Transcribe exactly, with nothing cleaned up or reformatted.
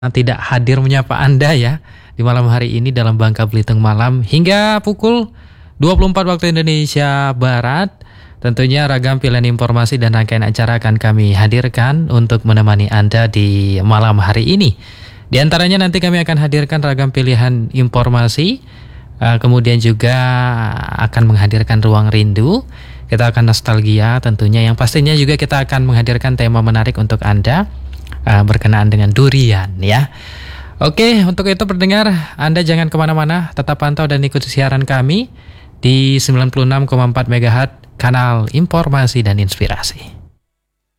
tidak hadir menyapa Anda ya di malam hari ini dalam Bangka Belitung Malam hingga pukul dua puluh empat waktu Indonesia Barat. Tentunya ragam pilihan informasi dan rangkaian acara akan kami hadirkan untuk menemani Anda di malam hari ini. Di antaranya nanti kami akan hadirkan ragam pilihan informasi, kemudian juga akan menghadirkan ruang rindu. Kita akan nostalgia tentunya, yang pastinya juga kita akan menghadirkan tema menarik untuk Anda Uh, berkenaan dengan durian ya. Oke, untuk itu pendengar, Anda jangan kemana-mana, tetap pantau dan ikuti siaran kami di sembilan puluh enam koma empat megahertz kanal informasi dan inspirasi.